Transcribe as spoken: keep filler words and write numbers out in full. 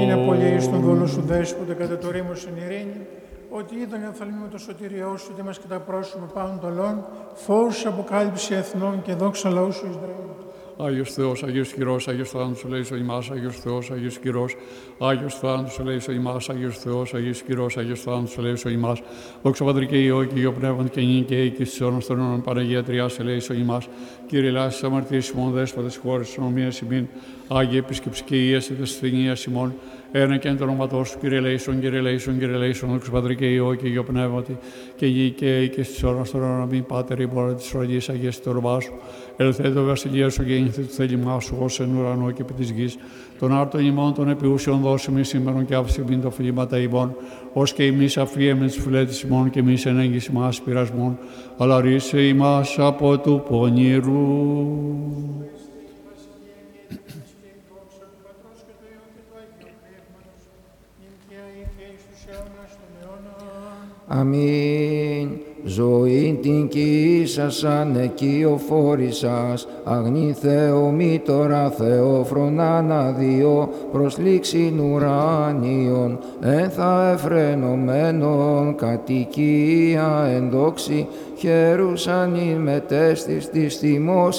είναι απολύεις τον δόλο σου δέσποτε κατά το ρήμο στην ειρήνη, ότι είδαν ενθαλμοί με το σωτήριό σου, ότι μας και τα πρόσωπα πάνω τολών, φως αποκάλυψη εθνών και δόξα λαού σου Ισραήλ. Άγιος Θεός, Άγιος Χειρός, Άγιος Θάνατος ελέησον ημάς, Άγιος Θεός, Άγιος Χειρός, Άγιος Θάνατος ελέησον ημάς, Άγιος Θεός, Άγιος Χειρός, Άγιος Θάνατος ελέησον ημάς, δόξα Πατρί και Υιό και Υιό Πνεύματι και νυν και αεί και στους αιώνας των αιώνων, Παναγία Τριάς ελέησον ημάς, Κύριε ελάσεις αμαρτίες ημών, Δέσποτες χώρες, ονομίας ημίν, Άγιε Επίσκεψη και Ιέσαι τες ασθενείας ημών, ένα και εν το όνοματό σου, Κύριε ελέησον, Κύριε ελέησον, Κύριε ελέησον, δόξα Πατρί και Υιό και Υιό Πνεύματι και γη και αεί και στους αιώνας των αιώνων, αμήν. Πάτερ ημών της ουρανής, αγιές το όνομά σου, ελθέτω το βασιλεία σου και γέννηθε το θέλημά σου, ως εν ουρανό και επί της γης. Τον άρτον ημών των επιούσιων δώσιμη σήμερον και άφησε μην τα φυλήματα ημών, ως και εμείς αφίεμε τις φιλέτες ημών και εμείς ενέγγις ημάς πειρασμών, αλλά ρίσε ημάς από του πονηρού. Αμήν. Ζωή την κοίσασαν εκειοφόρησας, αγνή Θεομή τώρα Θεόφρον δύο, προσλήξην ουράνιον, ένθα εφρενωμένων, κατοικία ενδόξη, χερούσαν ειν μετέστης της τιμός